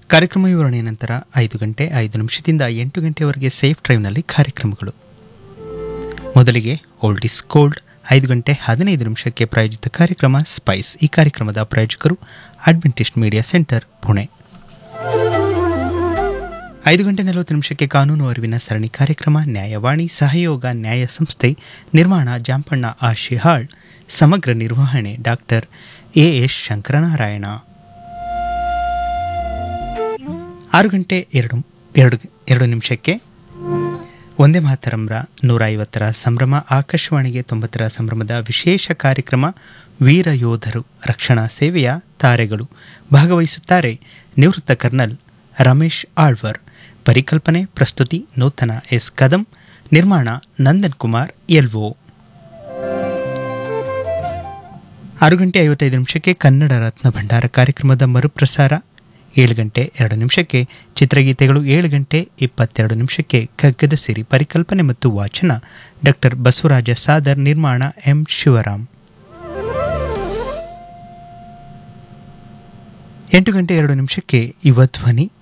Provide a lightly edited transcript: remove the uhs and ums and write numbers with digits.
ಕಾರ್ಯಕ್ರಮ ವಿವರಣೆ ನಂತರ 5 ಗಂಟೆ 5 ನಿಮಿಷದಿಂದ 8 ಗಂಟೆವರೆಗೆ ಸೇಫ್ ಡ್ರೈವ್ನಲ್ಲಿ ಕಾರ್ಯಕ್ರಮಗಳು. ಮೊದಲಿಗೆ ಓಲ್ಡ್ ಇಸ್ ಗೋಲ್ಡ್. 5 ಗಂಟೆ 15 ನಿಮಿಷಕ್ಕೆ ಪ್ರಾಯೋಜಿತ ಕಾರ್ಯಕ್ರಮ ಸ್ಪೈಸ್. ಈ ಕಾರ್ಯಕ್ರಮದ ಪ್ರಾಯೋಜಕರು ಅಡ್ವೆಂಟಿಸ್ಟ್ ಮೀಡಿಯಾ ಸೆಂಟರ್, ಪುಣೆ. 5 ಗಂಟೆ 40 ನಿಮಿಷಕ್ಕೆ ಕಾನೂನು ಅರಿವಿನ ಸರಣಿ ಕಾರ್ಯಕ್ರಮ ನ್ಯಾಯವಾಣಿ. ಸಹಯೋಗ ನ್ಯಾಯ ಸಂಸ್ಥೆ, ನಿರ್ಮಾಣ ಜಾಂಪಣ್ಣ ಆಶಿಹಾಳ್, ಸಮಗ್ರ ನಿರ್ವಹಣೆ ಡಾಕ್ಟರ್ ಎಎಸ್ ಶಂಕರನಾರಾಯಣ. 6 ಗಂಟೆ 2 ನಿಮಿಷಕ್ಕೆ ಒಂದೇ ಮಾತರಂರ 150ರ ಸಂಭ್ರಮ. ಆಕಾಶವಾಣಿಗೆ 90ರ ಸಂಭ್ರಮದ ವಿಶೇಷ ಕಾರ್ಯಕ್ರಮ ವೀರ ಯೋಧರು ರಕ್ಷಣಾ ಸೇವೆಯ ತಾರೆಗಳು. ಭಾಗವಹಿಸುತ್ತಾರೆ ನಿವೃತ್ತ ಕರ್ನಲ್ ರಮೇಶ್ ಆಳ್ವರ್. ಪರಿಕಲ್ಪನೆ ಪ್ರಸ್ತುತಿ ನೂತನ ಎಸ್ ಕದಂ. ನಿರ್ಮಾಣ ನಂದನ್ ಕುಮಾರ್ ಎಲ್ಒ. 6 ಗಂಟೆ 55 ನಿಮಿಷಕ್ಕೆ ಕನ್ನಡ ರತ್ನ ಭಂಡಾರ ಕಾರ್ಯಕ್ರಮದ ಮರುಪ್ರಸಾರ. 7 ಗಂಟೆ 2 ನಿಮಿಷಕ್ಕೆ ಚಿತ್ರಗೀತೆಗಳು. 7 ಗಂಟೆ 22 ನಿಮಿಷಕ್ಕೆ ಕಗ್ಗದ ಸಿರಿ. ಪರಿಕಲ್ಪನೆ ಮತ್ತು ವಾಚನ ಡಾಕ್ಟರ್ ಬಸವರಾಜ ಸಾದರ್. ನಿರ್ಮಾಣ ಎಂ ಶಿವರಾಮ್. 8 ಗಂಟೆ 2 ನಿಮಿಷಕ್ಕೆ ಯುವ ಧ್ವನಿ